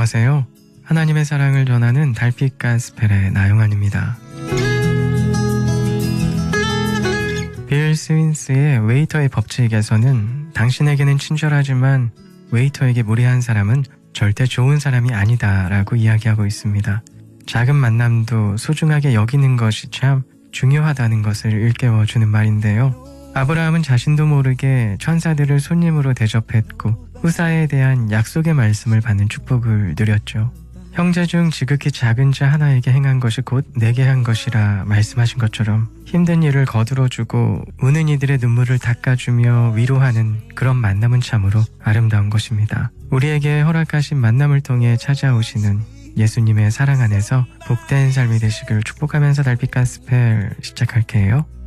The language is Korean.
안녕하세요. 하나님의 사랑을 전하는 달빛 가스펠의 나영환입니다. 빌 스윈스의 웨이터의 법칙에서는 당신에게는 친절하지만 웨이터에게 무례한 사람은 절대 좋은 사람이 아니다 라고 이야기하고 있습니다. 작은 만남도 소중하게 여기는 것이 참 중요하다는 것을 일깨워주는 말인데요. 아브라함은 자신도 모르게 천사들을 손님으로 대접했고 후사에 대한 약속의 말씀을 받는 축복을 누렸죠. 형제 중 지극히 작은 자 하나에게 행한 것이 곧 내게 한 것이라 말씀하신 것처럼 힘든 일을 거두어주고 우는 이들의 눈물을 닦아주며 위로하는 그런 만남은 참으로 아름다운 것입니다. 우리에게 허락하신 만남을 통해 찾아오시는 예수님의 사랑 안에서 복된 삶이 되시길 축복하면서 달빛 가스펠 시작할게요.